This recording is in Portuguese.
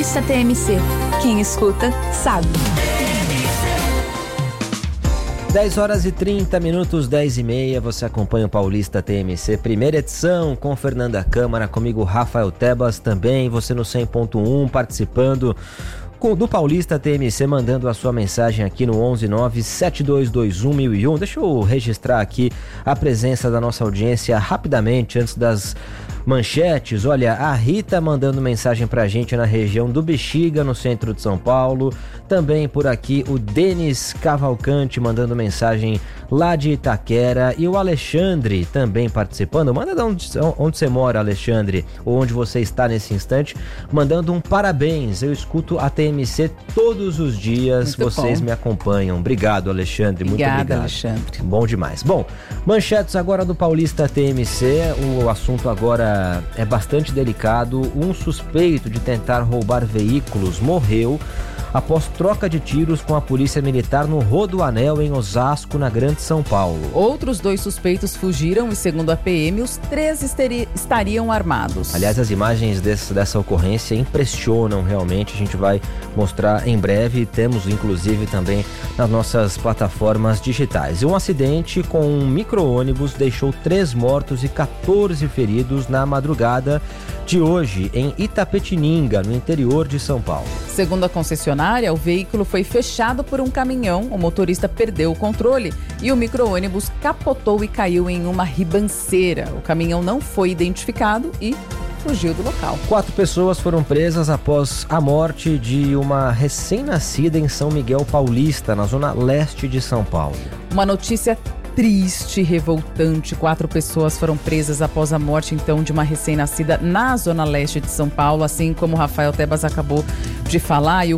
Paulista TMC. Quem escuta, sabe. 10 horas e 30 minutos, 10h30, você acompanha o Paulista TMC, primeira edição, com Fernanda Câmara, comigo Rafael Tebas também, você no 100.1 participando do Paulista TMC, mandando a sua mensagem aqui no 11972211001. Deixa eu registrar aqui a presença da nossa audiência rapidamente, antes das manchetes. Olha, a Rita mandando mensagem pra gente na região do Bexiga, no centro de São Paulo. Também por aqui o Denis Cavalcante mandando mensagem lá de Itaquera. E o Alexandre também participando. Manda de onde você mora, Alexandre, ou onde você está nesse instante, mandando um parabéns. Eu escuto a TMC todos os dias. Muito Vocês bom. Me acompanham. Obrigado, Alexandre. Muito obrigado, Alexandre. Bom demais. Bom, manchetes agora do Paulista TMC. O assunto agora é bastante delicado. Um suspeito de tentar roubar veículos morreu após troca de tiros com a polícia militar no Rodoanel, em Osasco, na Grande São Paulo. Outros 2 suspeitos fugiram e, segundo a PM, os 3 estariam armados. Aliás, as imagens dessa ocorrência impressionam realmente. A gente vai mostrar em breve. Temos, inclusive, também nas nossas plataformas digitais. E um acidente com um micro-ônibus deixou 3 mortos e 14 feridos na madrugada de hoje, em Itapetininga, no interior de São Paulo. Segundo a concessionária, o veículo foi fechado por um caminhão, o motorista perdeu o controle e o micro-ônibus capotou e caiu em uma ribanceira. O caminhão não foi identificado e fugiu do local. 4 pessoas foram presas após a morte de uma recém-nascida em São Miguel Paulista, na zona leste de São Paulo. Uma notícia triste, revoltante. 4 pessoas foram presas após a morte, então, de uma recém-nascida na zona leste de São Paulo, assim como o Rafael Tebas acabou de falar. E